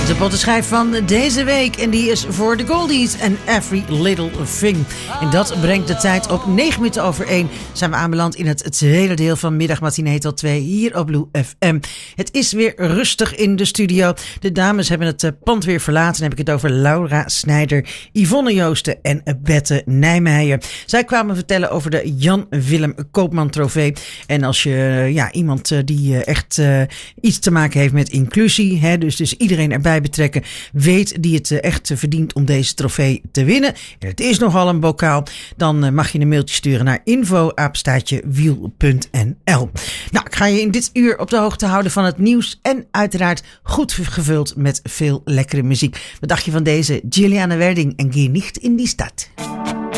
De pottenschijf van deze week. En die is voor de Goldies en Every Little Thing. En dat brengt de tijd op 9 minuten over 1. Zijn we aanbeland in het tweede deel van Middagmatinee tot 2 hier op Blue FM. Het is weer rustig in de studio. De dames hebben het pand weer verlaten. Dan heb ik het over Laura Snijder, Yvonne Joosten en Bette Nijmeijer. Zij kwamen vertellen over de Jan Willem Koopman trofee. En als je iemand die echt iets te maken heeft met inclusie, hè, dus iedereen erbij betrekken, weet die het echt verdient om deze trofee te winnen. En het is nogal een bokaal. Dan mag je een mailtje sturen naar info@wiel.nl. Nou, ik ga je in dit uur op de hoogte houden van het nieuws en uiteraard goed gevuld met veel lekkere muziek. Wat dacht je van deze Juliana Werding en Geh nicht in die Stadt?